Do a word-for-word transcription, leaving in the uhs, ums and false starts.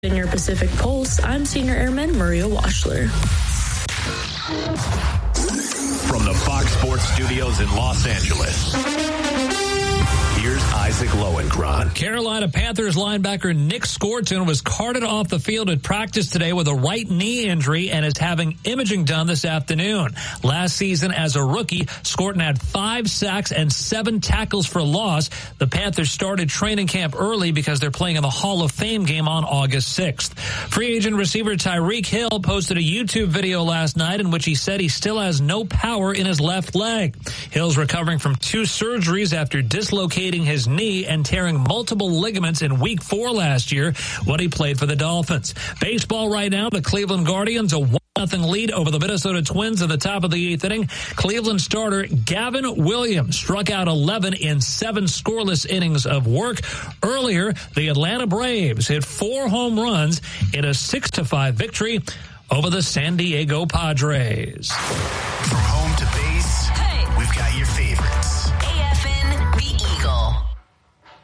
In your Pacific Pulse, I'm Senior Airman Maria Washler. From the Fox Sports Studios in Los Angeles, here's Isaac Lowenkron. Carolina Panthers linebacker Nick Skorton was carted off the field at practice today with a right knee injury and is having imaging done this afternoon. Last season as a rookie, Skorton had five sacks and seven tackles for loss. The Panthers started training camp early because they're playing in the Hall of Fame game on August sixth. Free agent receiver Tyreek Hill posted a YouTube video last night in which he said he still has no power in his left leg. Hill's recovering from two surgeries after dislocating his knee and tearing multiple ligaments in week four last year when he played for the Dolphins. Baseball right now, the Cleveland Guardians, a one nothing lead over the Minnesota Twins at the top of the eighth inning. Cleveland starter Gavin Williams struck out eleven in seven scoreless innings of work. Earlier, the Atlanta Braves hit four home runs in a six to five victory over the San Diego Padres. From home to base, hey, we've got your favorite.